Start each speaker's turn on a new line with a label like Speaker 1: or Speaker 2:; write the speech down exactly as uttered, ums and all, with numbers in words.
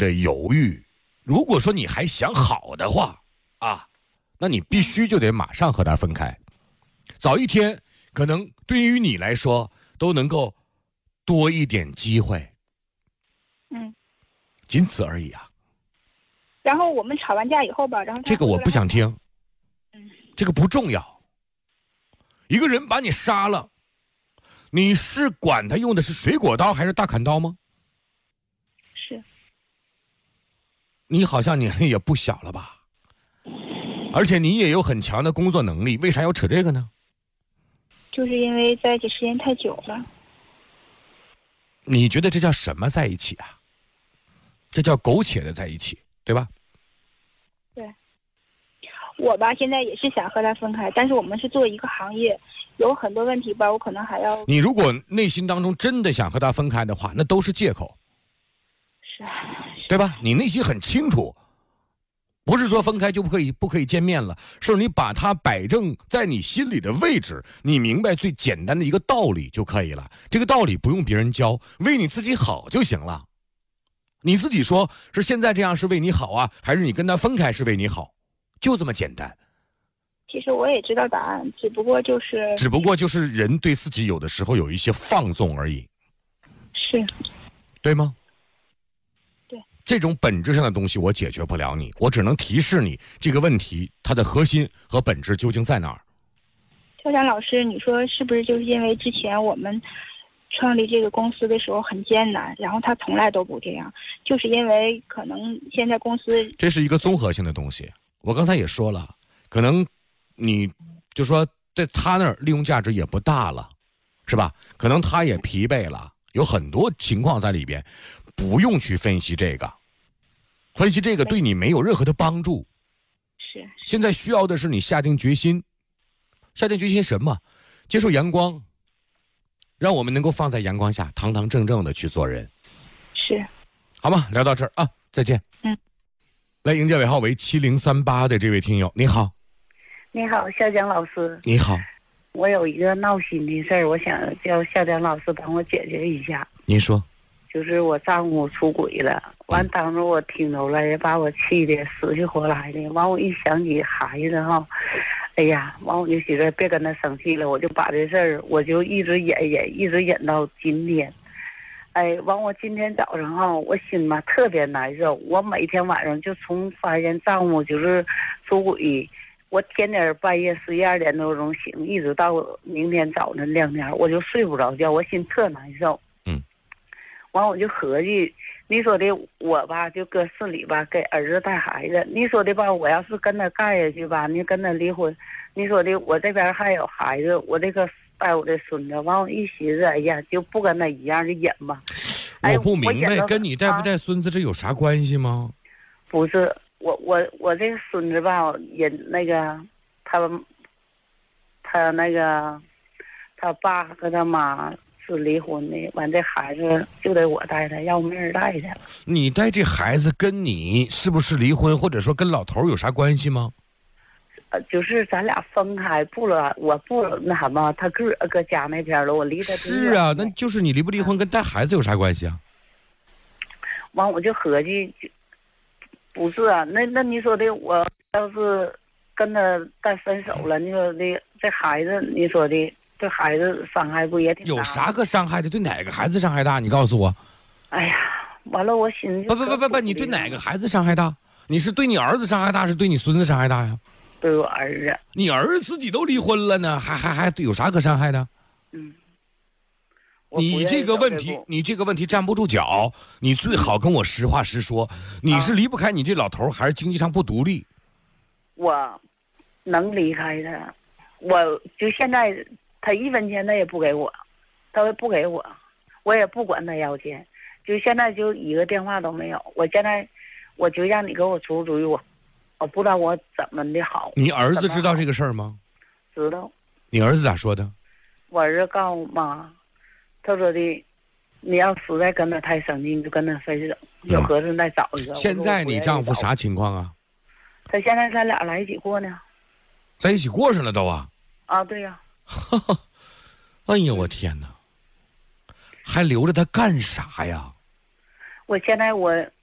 Speaker 1: 的犹豫。如果说你还想好的话啊，那你必须就得马上和他分开，早一天可能对于你来说都能够多一点机会。
Speaker 2: 嗯，
Speaker 1: 仅此而已啊。
Speaker 2: 然后我们吵完架以后吧，然后他
Speaker 1: 这个我不想听，
Speaker 2: 嗯，
Speaker 1: 这个不重要。一个人把你杀了，你是管他用的是水果刀还是大砍刀吗？
Speaker 2: 是。
Speaker 1: 你好像年龄也不小了吧？而且你也有很强的工作能力，为啥要扯这个呢？
Speaker 2: 就是因为在一起时间太久了。
Speaker 1: 你觉得这叫什么在一起啊？这叫苟且的在一起，对吧？
Speaker 2: 对。我吧，现在也是想和他分开，但是我们是做一个行业，有很多问题吧，我可能还要。
Speaker 1: 你如果内心当中真的想和他分开的话，那都是借口。
Speaker 2: 是。
Speaker 1: 对吧？你内心很清楚，不是说分开就不可以不可以见面了，是你把它摆正在你心里的位置，你明白最简单的一个道理就可以了。这个道理不用别人教，为你自己好就行了。你自己说是现在这样是为你好啊，还是你跟他分开是为你好，就这么简单。
Speaker 2: 其实我也知道答案，只不过就是
Speaker 1: 只不过就是人对自己有的时候有一些放纵而已。
Speaker 2: 是。
Speaker 1: 对吗？
Speaker 2: 对。
Speaker 1: 这种本质上的东西我解决不了你，我只能提示你这个问题它的核心和本质究竟在哪儿。
Speaker 2: 跳江老师，你说是不是就是因为之前我们创立这个公司的时候很艰难，然后他从来都不这样，就是因为可能现在公司
Speaker 1: 这是一个综合性的东西。我刚才也说了，可能你就说在他那儿利用价值也不大了，是吧？可能他也疲惫了，有很多情况在里边，不用去分析这个，分析这个对你没有任何的帮助。
Speaker 2: 是。
Speaker 1: 现在需要的是你下定决心，下定决心什么？接受阳光，让我们能够放在阳光下，堂堂正正的去做人。
Speaker 2: 是。
Speaker 1: 好吗？聊到这儿啊，再见。
Speaker 2: 嗯。
Speaker 1: 来，迎接尾号为七零三八的这位听友，你好。
Speaker 3: 你好，笑江老师。
Speaker 1: 你好。
Speaker 3: 我有一个闹心的事儿，我想叫笑江老师帮我解决一下。
Speaker 1: 您说。
Speaker 3: 就是我丈夫出轨了，完当时我听着了，也把我气的死去活来的。完我一想起孩子哈，哎呀，完我就寻思别跟他生气了，我就把这事儿我就一直忍忍，一直忍到今天。哎，完我今天早上哈，我心嘛特别难受。我每天晚上就从发现丈夫就是出轨，我天天半夜十一二点多钟醒，一直到明天早晨两点，我就睡不着觉，我心特难受。
Speaker 1: 嗯。
Speaker 3: 完我就合计，你说的我吧，就搁市里吧给儿子带孩子。你说的吧，我要是跟他干下去吧，你跟他离婚，你说的我这边还有孩子，我这个带我的孙子。完我一寻思，哎呀，就不跟他一样的忍吧。
Speaker 1: 我不明白，
Speaker 3: 哎、
Speaker 1: 跟你带不带孙子这有啥关系吗？
Speaker 3: 不是，我我我这个孙子吧，也那个他他那个他爸和他妈是离婚的，完这孩子就得我带他，要没人带他。
Speaker 1: 你带这孩子跟你是不是离婚，或者说跟老头有啥关系吗？
Speaker 3: 呃，就是咱俩分开不了，我不那什么，他个搁家那边了，我离他
Speaker 1: 是啊，那就是你离不离婚跟带孩子有啥关系啊？
Speaker 3: 完我就合计，不是啊，那那你说的，我要是跟他再分手了，你说的这孩子，你说的对孩子伤害不也挺大？
Speaker 1: 有啥个伤害的？对哪个孩子伤害大？你告诉我。
Speaker 3: 哎呀，完了，我寻思
Speaker 1: 不不不不不，你对哪个孩子伤害大？你是对你儿子伤害大，是对你孙子伤害大呀？
Speaker 3: 对我儿子。
Speaker 1: 你儿子自己都离婚了呢，还还还有啥可伤害的？
Speaker 3: 嗯。
Speaker 1: 你这个问题，你这个问题站不住脚，你最好跟我实话实说。你是离不开你这老头，还是经济上不独立？
Speaker 3: 我能离开他，我就现在他一分钱他也不给我，他也不给我，我也不管他要钱，就现在就一个电话都没有。我现在我就让你给我出主意，我我不知道我怎么的好。
Speaker 1: 你儿子知道这个事儿吗？
Speaker 3: 知道。
Speaker 1: 你儿子咋说的？
Speaker 3: 我儿子告诉我妈，他说的，你要实在跟他太生气，你就跟他分手，有合适再找一个。
Speaker 1: 现在你丈夫啥情况啊？
Speaker 3: 他现在咱俩来一起过呢。
Speaker 1: 在一起过上了都啊？
Speaker 3: 啊，对呀、
Speaker 1: 啊。哎呀，我天哪！还留着他干啥呀？
Speaker 3: 我现在我